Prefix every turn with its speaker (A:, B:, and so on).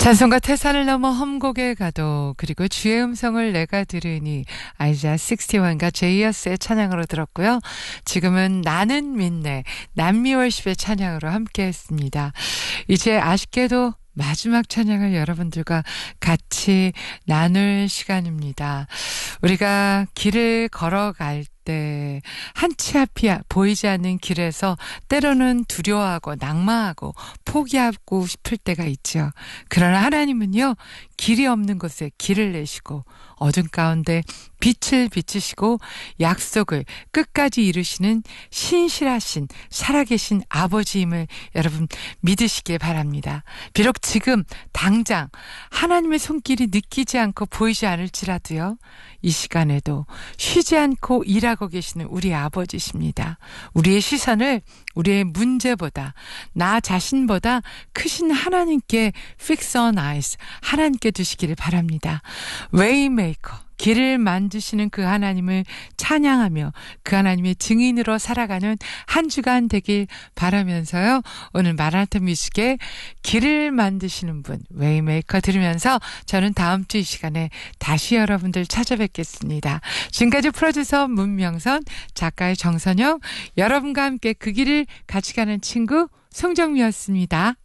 A: 찬송가 태산을 넘어 험곡에 가도 그리고 주의 음성을 내가 들으니 아이자 61과 제이어스의 찬양으로 들었고요. 지금은 나는 믿네 남미월십의 찬양으로 함께했습니다. 이제 아쉽게도 마지막 찬양을 여러분들과 같이 나눌 시간입니다. 우리가 길을 걸어갈 때 한 치 앞이 보이지 않는 길에서 때로는 두려워하고 낙마하고 포기하고 싶을 때가 있죠. 그러나 하나님은요, 길이 없는 곳에 길을 내시고 어둠 가운데 빛을 비추시고 약속을 끝까지 이루시는 신실하신 살아계신 아버지임을 여러분 믿으시길 바랍니다. 비록 지금 당장 하나님의 손길이 느끼지 않고 보이지 않을지라도요, 이 시간에도 쉬지 않고 일하고 계시는 우리 아버지십니다. 우리의 시선을 우리의 문제보다 나 자신보다 크신 하나님께 fix on eyes, 하나님께 두시기를 바랍니다. Waymaker, 길을 만드시는 그 하나님을 찬양하며 그 하나님의 증인으로 살아가는 한 주간 되길 바라면서요. 오늘 마라나타 뮤직의 길을 만드시는 분 웨이메이커 들으면서 저는 다음 주 이 시간에 다시 여러분들 찾아뵙겠습니다. 지금까지 프로듀서 문명선, 작가의 정선영, 여러분과 함께 그 길을 같이 가는 친구 송정미였습니다.